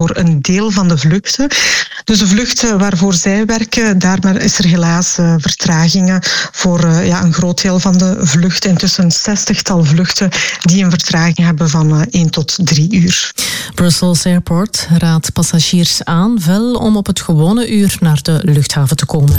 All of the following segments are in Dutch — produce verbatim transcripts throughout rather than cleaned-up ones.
voor een deel van de vluchten. Dus de vluchten waarvoor zij werken, daar is er helaas uh, vertragingen voor uh, ja, een groot deel van de vluchten. Intussen een zestigtal vluchten die een vertraging hebben van uh, één tot drie uur. Brussels Airport raadt passagiers aan wel om op het gewone uur naar de luchthaven te komen.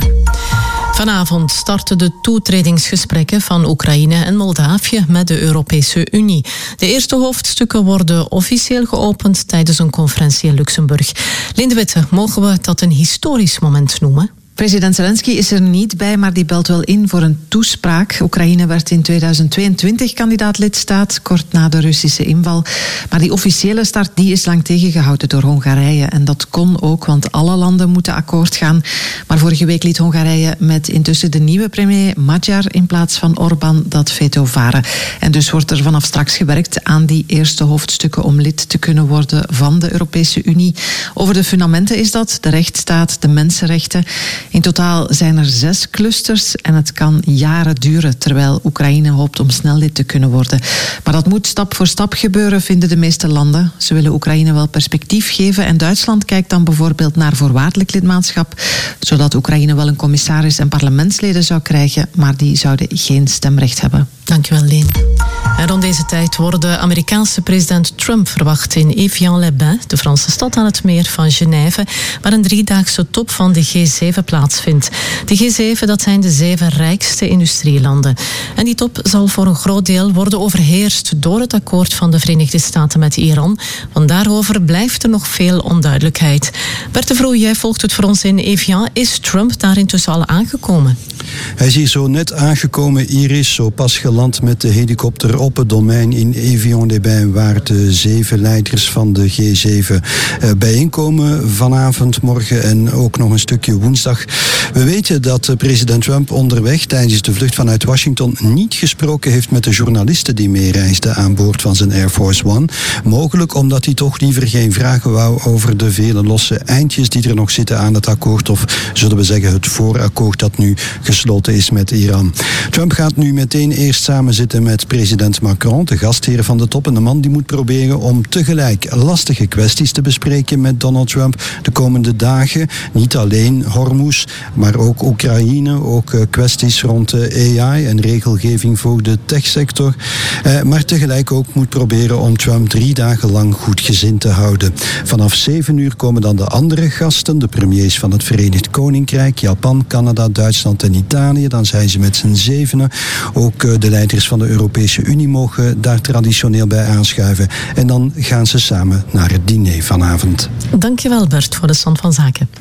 Vanavond starten de toetredingsgesprekken van Oekraïne en Moldavië met de Europese Unie. De eerste hoofdstukken worden officieel geopend tijdens een conferentie in Luxemburg. Linde Witte, mogen we dat een historisch moment noemen? President Zelensky is er niet bij, maar die belt wel in voor een toespraak. Oekraïne werd in tweeduizend tweeëntwintig kandidaat-lidstaat, kort na de Russische inval. Maar die officiële start die is lang tegengehouden door Hongarije. En dat kon ook, want alle landen moeten akkoord gaan. Maar vorige week liet Hongarije met intussen de nieuwe premier Magyar in plaats van Orbán dat veto varen. En dus wordt er vanaf straks gewerkt aan die eerste hoofdstukken om lid te kunnen worden van de Europese Unie. Over de fundamenten is dat, de rechtsstaat, de mensenrechten. In totaal zijn er zes clusters en het kan jaren duren, terwijl Oekraïne hoopt om snel lid te kunnen worden. Maar dat moet stap voor stap gebeuren, vinden de meeste landen. Ze willen Oekraïne wel perspectief geven en Duitsland kijkt dan bijvoorbeeld naar voorwaardelijk lidmaatschap, zodat Oekraïne wel een commissaris en parlementsleden zou krijgen, maar die zouden geen stemrecht hebben. Dankjewel, Leen. En rond deze tijd wordt de Amerikaanse president Trump verwacht in Evian-les-Bains, de Franse stad aan het meer van Genève, waar een driedaagse top van de G zeven plaatsvindt. De G zeven, dat zijn de zeven rijkste industrielanden. En die top zal voor een groot deel worden overheerst door het akkoord van de Verenigde Staten met Iran. Want daarover blijft er nog veel onduidelijkheid. Bert de Vroe, jij volgt het voor ons in Evian. Is Trump daar intussen al aangekomen? Hij is hier zo net aangekomen. Iris, zo pas geland met de helikopter op het domein in Evian-les-Bains, waar de zeven leiders van de G zeven uh, bijeenkomen vanavond, morgen en ook nog een stukje woensdag. We weten dat president Trump onderweg tijdens de vlucht vanuit Washington niet gesproken heeft met de journalisten die meereisden aan boord van zijn Air Force One. Mogelijk omdat hij toch liever geen vragen wou over de vele losse eindjes die er nog zitten aan het akkoord, of zullen we zeggen het voorakkoord dat nu gesloten is met Iran. Trump gaat nu meteen eerst samen zitten met president Macron, de gastheer van de top, en de man die moet proberen om tegelijk lastige kwesties te bespreken met Donald Trump de komende dagen. Niet alleen Hormuz, maar ook Oekraïne, ook uh, kwesties rond uh, A I en regelgeving voor de techsector. Uh, maar tegelijk ook moet proberen om Trump drie dagen lang goedgezind te houden. Vanaf zeven uur komen dan de andere gasten, de premiers van het Verenigd Koninkrijk, Japan, Canada, Duitsland en Italië. Dan zijn ze met z'n zevenen. Ook uh, de leiders van de Europese Unie mogen daar traditioneel bij aanschuiven. En dan gaan ze samen naar het diner vanavond. Dankjewel Bert voor de stand van zaken.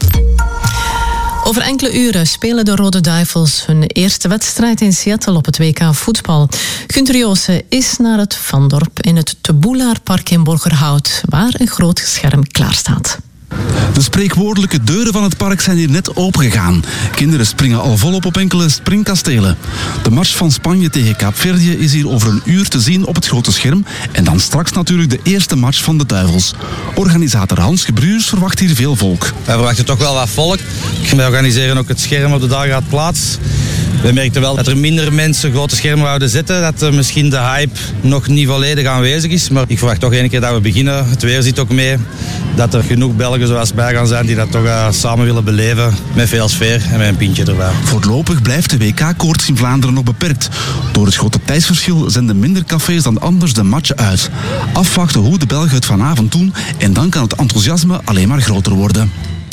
Over enkele uren spelen de Rode Duivels hun eerste wedstrijd in Seattle op het W K voetbal. Gunther Joosen is naar het Vandorp in het Te Boelaarpark in Borgerhout, waar een groot scherm klaar staat. De spreekwoordelijke deuren van het park zijn hier net opengegaan. Kinderen springen al volop op enkele springkastelen. De mars van Spanje tegen Kaapverdië is hier over een uur te zien op het grote scherm. En dan straks natuurlijk de eerste match van de Duivels. Organisator Hans Gebruurs verwacht hier veel volk. Wij verwachten toch wel wat volk. Wij organiseren ook het scherm op de Dageraad Plaats. We merkten wel dat er minder mensen grote schermen wouden zetten. Dat er misschien de hype nog niet volledig aanwezig is. Maar ik verwacht toch één keer dat we beginnen. Het weer zit ook mee. Dat er genoeg Belgen zoals bij gaan zijn die dat toch uh, samen willen beleven. Met veel sfeer en met een pintje erbij. Voorlopig blijft de W K-koorts in Vlaanderen nog beperkt. Door het grote tijdsverschil zenden minder cafés dan anders de matchen uit. Afwachten hoe de Belgen het vanavond doen. En dan kan het enthousiasme alleen maar groter worden.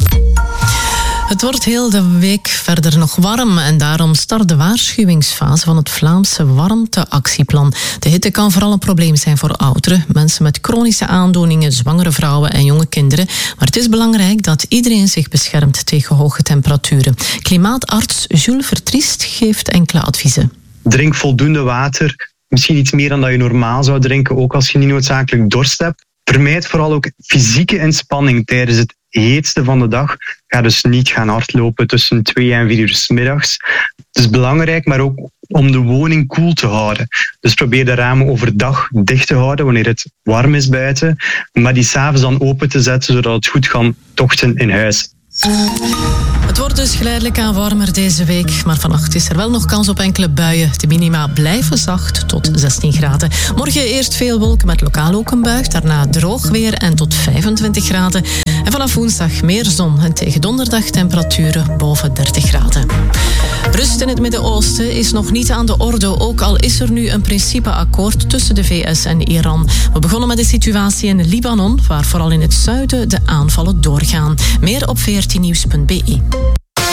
Het wordt heel de week verder nog warm en daarom start de waarschuwingsfase van het Vlaamse warmteactieplan. De hitte kan vooral een probleem zijn voor ouderen, mensen met chronische aandoeningen, zwangere vrouwen en jonge kinderen. Maar het is belangrijk dat iedereen zich beschermt tegen hoge temperaturen. Klimaatarts Jules Vertriest geeft enkele adviezen. Drink voldoende water, misschien iets meer dan dat je normaal zou drinken, ook als je niet noodzakelijk dorst hebt. Vermijd vooral ook fysieke inspanning tijdens het heetste van de dag. Ga dus niet gaan hardlopen tussen twee en vier uur 's middags. Het is belangrijk, maar ook om de woning koel te houden. Dus probeer de ramen overdag dicht te houden wanneer het warm is buiten, maar die 's avonds dan open te zetten zodat het goed kan tochten in huis. Het wordt dus geleidelijk aan warmer deze week, maar vannacht is er wel nog kans op enkele buien. De minima blijven zacht tot zestien graden. Morgen eerst veel wolken met lokaal ook een bui, daarna droog weer en tot vijfentwintig graden. En vanaf woensdag meer zon en tegen donderdag temperaturen boven dertig graden. Rust in het Midden-Oosten is nog niet aan de orde, ook al is er nu een principeakkoord tussen de V S en Iran. We begonnen met de situatie in Libanon, waar vooral in het zuiden de aanvallen doorgaan. Meer op veertien nieuws punt be.